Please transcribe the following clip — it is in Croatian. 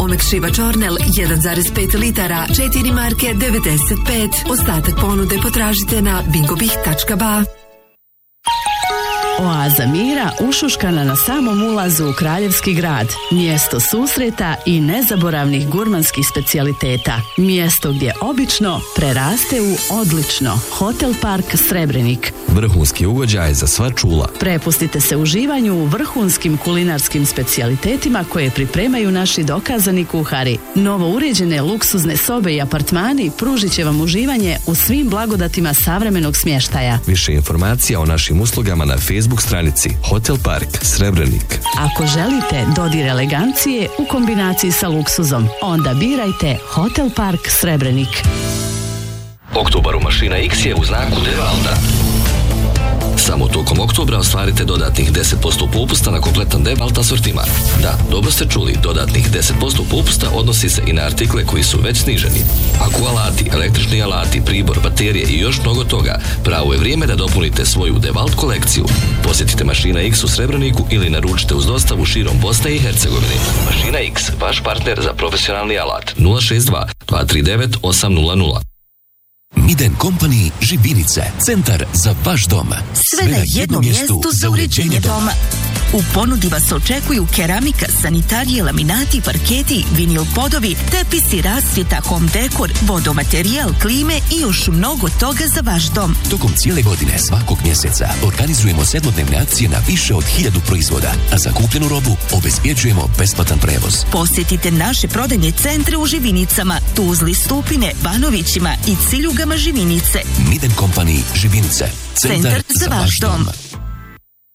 Omekšivač Ornel 1,5 litara, 4 marke 95. Ostatak ponude potražite na bingobih.ba. Oaza mira ušuškana na samom ulazu u Kraljevski grad. Mjesto susreta i nezaboravnih gurmanskih specijaliteta. Mjesto gdje obično preraste u odlično. Hotel Park Srebrenik. Vrhunski ugođaj za sva čula. Prepustite se uživanju u vrhunskim kulinarskim specijalitetima koje pripremaju naši dokazani kuhari. Novo uređene luksuzne sobe i apartmani pružit će vam uživanje u svim blagodatima savremenog smještaja. Više informacija o našim uslugama na Facebook stranici Hotel Park Srebrenik. Ako želite dodir elegancije u kombinaciji sa luksuzom, onda birajte Hotel Park Srebrenik. Oktobar u Mašina X je u znaku Devalda. Samo tokom oktobra ostvarite dodatnih 10% popusta na kompletan Devalt asortiman. Da, dobro ste čuli, dodatnih 10% popusta odnosi se i na artikle koji su već sniženi. Aku alati, električni alati, pribor, baterije i još mnogo toga, pravo je vrijeme da dopunite svoju Devalt kolekciju. Posjetite Mašina X u Srebreniku ili naručite uz dostavu širom Bosne i Hercegovine. Mašina X, vaš partner za profesionalni alat. 062 239 800. Miden Company Žibinice, centar za vaš dom. Sve na jednom mjestu za uređenje doma. U ponudi vas očekuju keramika, sanitarije, laminati, parketi, vinil podovi, tepisi, rasvjeta, home dekor, vodomaterijal, klime i još mnogo toga za vaš dom. Tokom cijele godine svakog mjeseca organizujemo 7-dnevne akcije na više od 1000 proizvoda, a za kupljenu robu obezbjeđujemo besplatan prevoz. Posjetite naše prodajne centre u Živinicama, Tuzli, Stupine, Banovićima i Ciljugama Živinice. Miden Company Živinice, centar za vaš dom.